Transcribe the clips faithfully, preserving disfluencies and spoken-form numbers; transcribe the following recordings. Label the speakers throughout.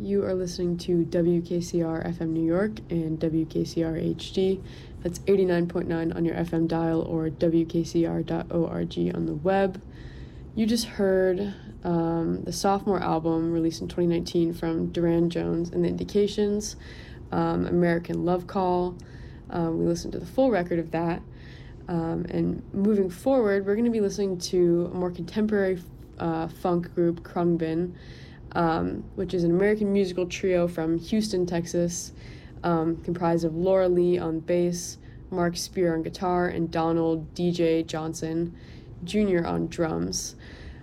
Speaker 1: You are listening to W K C R F M New York and W K C R H D. That's eighty-nine point nine on your F M dial or W K C R dot org on the web. You just heard um, the sophomore album released in twenty nineteen from Durand Jones and the Indications, um, American Love Call. Um, we listened to the full record of that. Um, and moving forward, we're going to be listening to a more contemporary uh, funk group, Khruangbin, um, which is an American musical trio from Houston, Texas, um, comprised of Laura Lee on bass, Mark Spear on guitar, and Donald D J Johnson Junior on drums.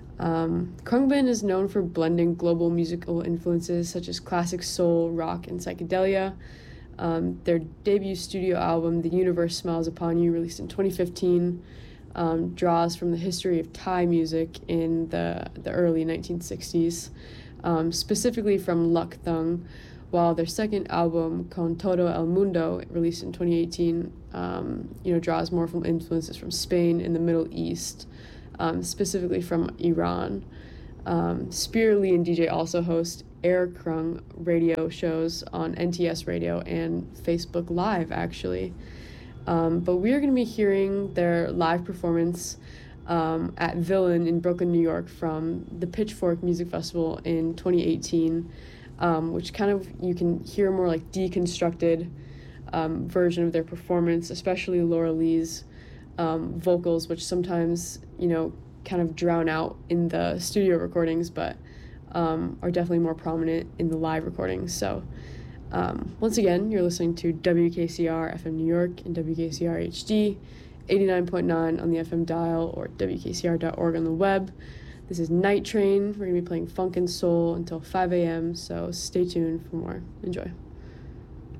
Speaker 1: Um, Khruangbin is known for blending global musical influences such as classic soul, rock, and psychedelia. Um, their debut studio album, The Universe Smiles Upon You, released in twenty fifteen, um, draws from the history of Thai music in the, the early nineteen sixties, um, specifically from Luk Thung, while their second album, Con Todo El Mundo, released in twenty eighteen, um, you know, draws more from influences from Spain and the Middle East, um, specifically from Iran. Um, Spear, Lee, and D J also host Air Krung radio shows on N T S Radio and Facebook Live, actually. Um, but we are going to be hearing their live performance um, at Villain in Brooklyn, New York from the Pitchfork Music Festival in twenty eighteen, um, which kind of, you can hear a more like deconstructed um, version of their performance, especially Laura Lee's um, vocals, which sometimes, you know, kind of drown out in the studio recordings, but um, are definitely more prominent in the live recordings. So um, once again, you're listening to W K C R F M New York and W K C R H D, eighty-nine point nine on the F M dial or W K C R dot org on the web. This is Night Train. We're going to be playing funk and soul until five a.m., so stay tuned for more. Enjoy.